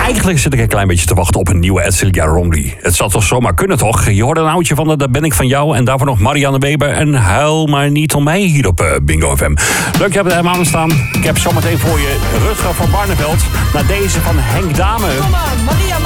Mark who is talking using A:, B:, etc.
A: eigenlijk zit ik een klein beetje te wachten op een nieuwe Edcilia Romli. Het zou toch zomaar kunnen, toch? Je hoorde een oudje van de Daar ben ik van jou. En daarvoor nog Marianne Weber en Huil maar niet om mij hier op Bingo FM. Leuk, je hebt er helemaal aan staan. Ik heb zometeen voor je Rutger van Barneveld. Naar deze van Henk Dame.
B: Kom aan, Maria.